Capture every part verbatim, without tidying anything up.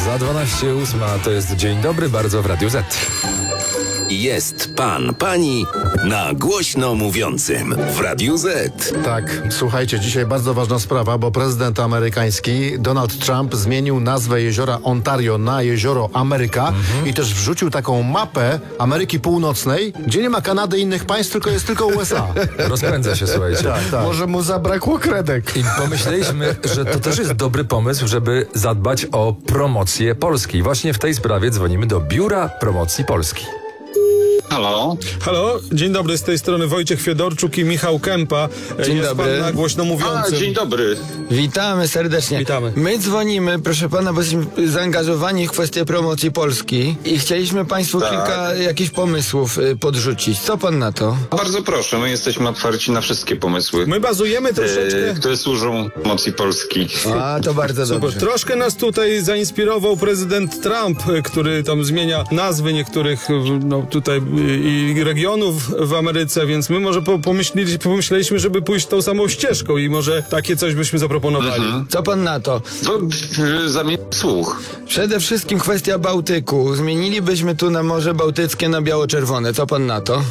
Za dwanaście ósma to jest Dzień Dobry bardzo w Radiu Z. Jest pan, pani na głośno mówiącym w Radiu Z. Tak, słuchajcie, dzisiaj bardzo ważna sprawa, bo prezydent amerykański Donald Trump zmienił nazwę jeziora Ontario na jezioro Ameryka mhm. i też wrzucił taką mapę Ameryki Północnej, gdzie nie ma Kanady i innych państw, tylko jest tylko U S A. Rozpędza się, słuchajcie. Tak, tak. Może mu zabrakło kredek. I pomyśleliśmy, że to też jest dobry pomysł, żeby zadbać o promocję Polski. Właśnie w tej sprawie dzwonimy do Biura Promocji Polski. Halo? Halo, dzień dobry, z tej strony Wojciech Fiedorczuk i Michał Kępa. Dzień Jest dobry. pan na głośno A, mówiącym. dzień dobry. Witamy serdecznie. Witamy. My dzwonimy, proszę pana, bo jesteśmy zaangażowani w kwestię promocji Polski i chcieliśmy państwu Tak. kilka jakichś pomysłów y, podrzucić. Co pan na to? Bardzo proszę, my jesteśmy otwarci na wszystkie pomysły, My bazujemy troszeczkę... e, które służą promocji Polski. A, to bardzo Super. dobrze. Troszkę nas tutaj zainspirował prezydent Trump, który tam zmienia nazwy niektórych no, tutaj i regionów w Ameryce, więc my może po, pomyśleli, pomyśleliśmy, żeby pójść tą samą ścieżką i może takie coś byśmy zaproponowali. Mhm. Co pan na to? To e, zamiast słuch. Przede wszystkim kwestia Bałtyku. Zmienilibyśmy tu na Morze Bałtyckie na biało-czerwone. Co pan na to?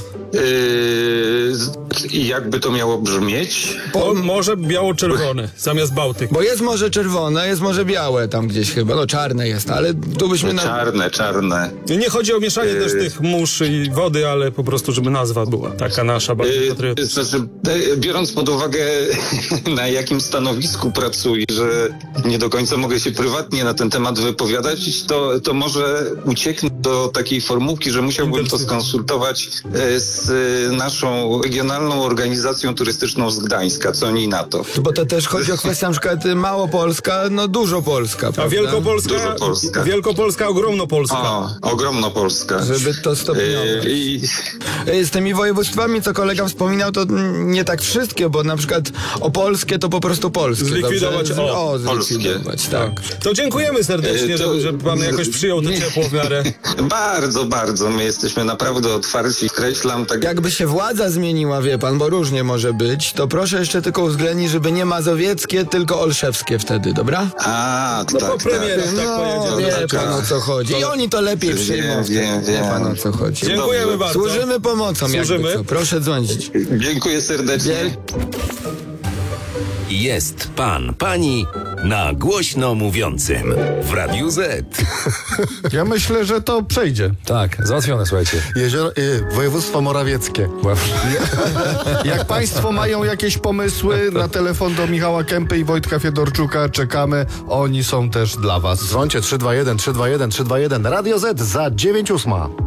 E, I jakby to miało brzmieć? Po, może biało-czerwone zamiast Bałtyk. Bo jest Morze Czerwone, jest Morze Białe tam gdzieś chyba. No czarne jest, ale tu byśmy... Na... Czarne, czarne. Nie chodzi o mieszanie Yy. też tych mórz i wody, ale po prostu, żeby nazwa była taka nasza, bardziej E, patriotyczna. znaczy, e, biorąc pod uwagę, na jakim stanowisku pracuję, że nie do końca mogę się prywatnie na ten temat wypowiadać, to, to może ucieknę do takiej formułki, że musiałbym to skonsultować e, z e, naszą regionalną organizacją turystyczną z Gdańska. Co oni na to? Bo to też chodzi o kwestię na przykład Małopolska, no dużo Polska, A prawda? Wielkopolska, Dużo Polska. Wielkopolska, ogromnopolska. O, ogromnopolska. Żeby to stopniować. E, i, Z tymi województwami, co kolega wspominał, to nie tak wszystkie, bo na przykład opolskie to po prostu polskie. Zlikwidować dobrze? o, o zlikwidować, tak. To dziękujemy serdecznie, E, to- że, że pan jakoś przyjął to ciepło w miarę. bardzo, bardzo. My jesteśmy naprawdę otwarci. Wkreślam tak. Jakby się władza zmieniła, wie pan, bo różnie może być, to proszę jeszcze tylko uwzględnić, żeby nie mazowieckie, tylko olszewskie wtedy, dobra? A, No tak, po premierach tak, No, pojedziemy. wie pan o co chodzi. I oni to lepiej przyjmą. Wiem, wiem, Wie wiem. pan o co chodzi. Dziękujemy Dobrze. bardzo. Służymy pomocą, Służymy. jakby co. Proszę dzwonić. Dziękuję serdecznie. Jest pan, pani na głośno mówiącym w Radiu Z. Ja myślę, że to przejdzie. Tak, załatwione, słuchajcie. Jezioro, y, województwo morawieckie. Jak państwo mają jakieś pomysły, na telefon do Michała Kępy i Wojtka Fiedorczuka czekamy. Oni są też dla was. Dzwońcie trzy dwa jeden, trzy dwa jeden, trzy dwa jeden. Radio Z za dziewięć ósma.